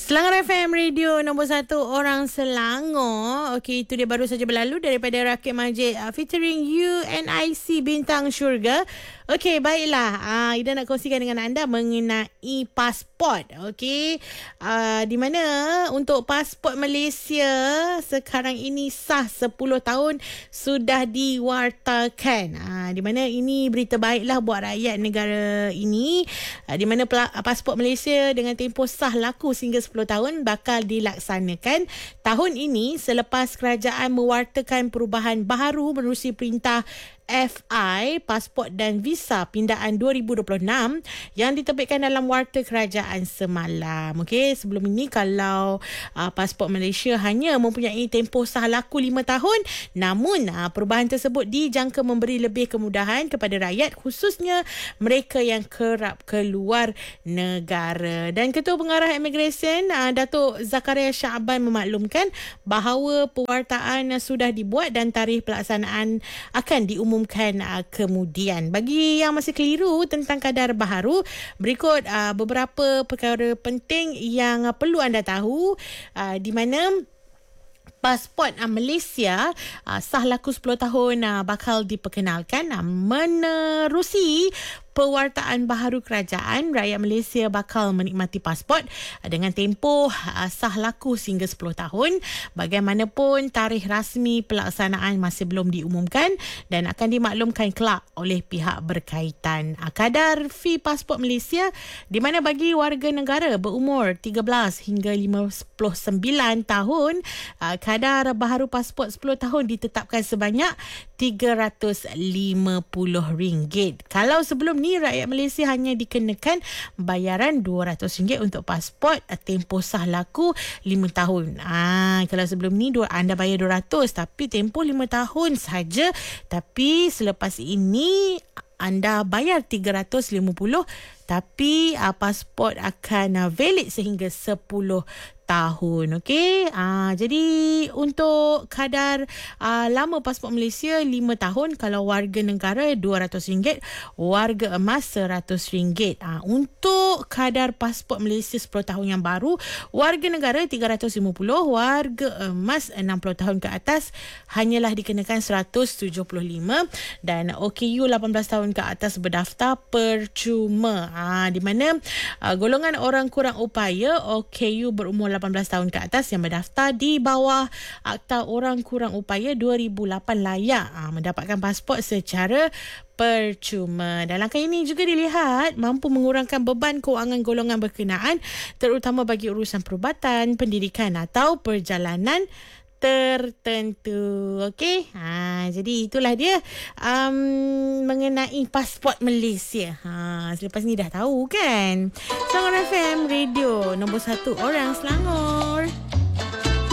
Selangor FM Radio nombor 1 orang Selangor. Okey, itu dia baru saja berlalu daripada Rakib Majid featuring UNIC Bintang Syurga. Okey, baiklah. Ida nak kongsikan dengan anda mengenai pasport. Okey, di mana untuk pasport Malaysia sekarang ini sah 10 tahun sudah diwartakan. Di mana ini berita baiklah buat rakyat negara ini. Di mana pasport Malaysia dengan tempoh sah laku sehingga 10 tahun bakal dilaksanakan tahun ini selepas kerajaan mewartakan perubahan baharu menerusi perintah FI Pasport dan Visa Pindaan 2026 yang diterbitkan dalam warta kerajaan semalam. Okey, sebelum ini kalau pasport Malaysia hanya mempunyai tempoh sah laku 5 tahun, namun perubahan tersebut dijangka memberi lebih kemudahan kepada rakyat, khususnya mereka yang kerap keluar negara. Dan Ketua Pengarah Immigration Datuk Zakaria Shaaban memaklumkan bahawa pewartaan sudah dibuat dan tarikh pelaksanaan akan diumumkan kemudian. Bagi yang masih keliru tentang kadar baharu, berikut beberapa perkara penting yang perlu anda tahu, di mana pasport Malaysia sah laku 10 tahun bakal diperkenalkan menerusi pewartaan baharu kerajaan. Rakyat Malaysia bakal menikmati pasport dengan tempoh sah laku sehingga 10 tahun. Bagaimanapun, tarikh rasmi pelaksanaan masih belum diumumkan dan akan dimaklumkan kelak oleh pihak berkaitan. Kadar fee pasport Malaysia, di mana bagi warga negara berumur 13 hingga 59 tahun, kadar baharu pasport 10 tahun ditetapkan sebanyak RM350. Kalau sebelum ni rakyat Malaysia hanya dikenakan bayaran RM200 untuk pasport tempoh sah laku 5 tahun. Kalau sebelum ni anda bayar RM200 tapi tempoh 5 tahun saja. Tapi selepas ini anda bayar RM350 tapi pasport akan valid sehingga 10 tahun. Okey, jadi untuk kadar lama pasport Malaysia 5 tahun, kalau warga negara RM200, warga emas RM100. Untuk kadar pasport Malaysia 10 tahun yang baru, warga negara RM350, warga emas 60 tahun ke atas hanyalah dikenakan RM175 dan OKU 18 tahun ke atas berdaftar percuma. Di mana golongan orang kurang upaya OKU berumur 18 tahun ke atas yang berdaftar di bawah Akta Orang Kurang Upaya 2008 layak mendapatkan pasport secara percuma. Dan langkah ini juga dilihat mampu mengurangkan beban kewangan golongan berkenaan, terutama bagi urusan perubatan, pendidikan atau perjalanan tertentu. Okey, jadi itulah dia mengenai pasport Malaysia. Selepas ni dah tahu kan. Selangor FM Radio nombor 1 orang Selangor.